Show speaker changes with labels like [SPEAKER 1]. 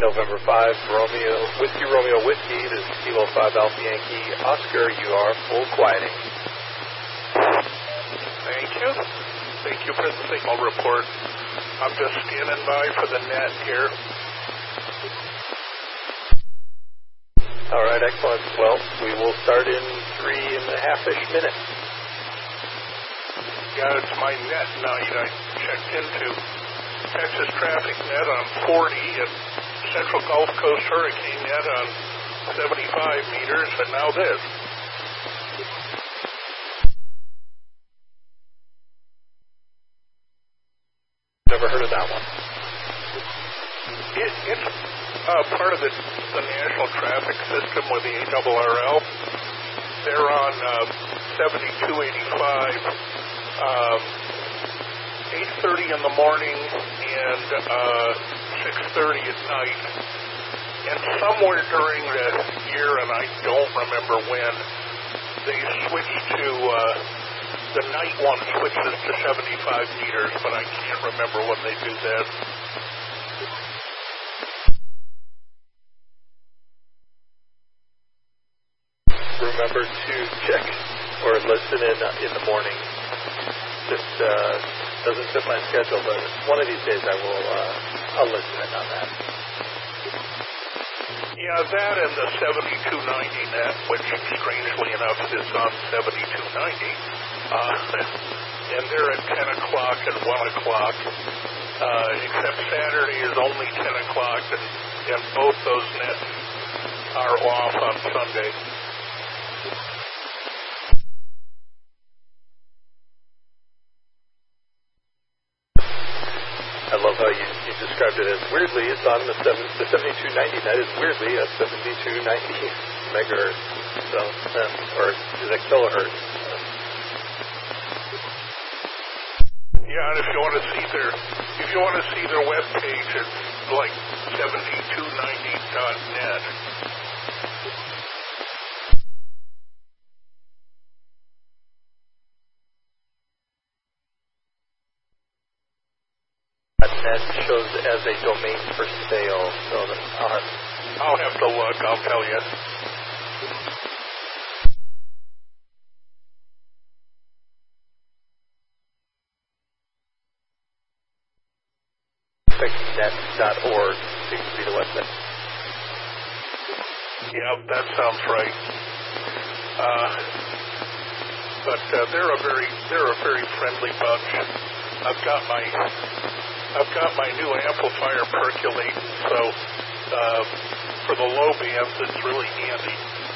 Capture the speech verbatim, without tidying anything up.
[SPEAKER 1] November five, Romeo, Whiskey Romeo Whiskey, this is Kilo five Alpha Yankee Oscar, you are full quieting.
[SPEAKER 2] Thank you. Thank you for the signal report. I'm just standing by for the net here.
[SPEAKER 1] All right, excellent. Well, we will start in three and a half-ish minutes.
[SPEAKER 2] Yeah, it's my net night I checked into. Texas traffic net on forty and Central Gulf Coast hurricane net on seventy-five meters, and now this.
[SPEAKER 1] Never heard of that one.
[SPEAKER 2] It, it's uh, part of the, the national traffic system with the A R R L. They're on uh, seventy-two eighty-five, um, eight thirty in the morning and uh, six thirty at night. And somewhere during the year, and I don't remember when, they switched to, uh, the night one switches to seventy-five meters, but I can't remember when they do that.
[SPEAKER 1] Remember to check or listen in uh, in the morning. Just uh, doesn't fit my schedule, but one of these days I will. Uh, I'll listen in on that.
[SPEAKER 2] Yeah, that and the seventy-two ninety net, which strangely enough is on seventy-two ninety, uh, and they're at ten o'clock and one o'clock. Uh, except Saturday is only ten o'clock, and, and both those nets are off on Sunday.
[SPEAKER 1] I love how you, you described it as weirdly it's on the, seven, the seventy-two ninety net is weirdly a seventy-two ninety megahertz, so uh, or is that kilohertz?
[SPEAKER 2] Yeah, and if you want to see their if you want to see their web page, it's like seventy-two ninety dot net.
[SPEAKER 1] Net shows as a domain for sale, so that I'll have,
[SPEAKER 2] I'll have to look, I'll tell you.
[SPEAKER 1] net dot org seems to be the website.
[SPEAKER 2] Yep, that sounds right. Uh, but uh, they're a very they're a very friendly bunch. I've got my I've got my new amplifier percolating, so uh, for the low bands, it's really handy.